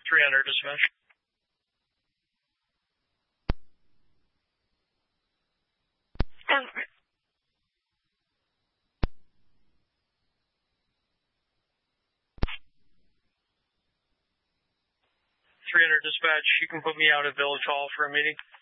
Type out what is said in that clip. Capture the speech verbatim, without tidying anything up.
three hundred dispatch. Over. three hundred dispatch, you can put me out at Village Hall for a meeting.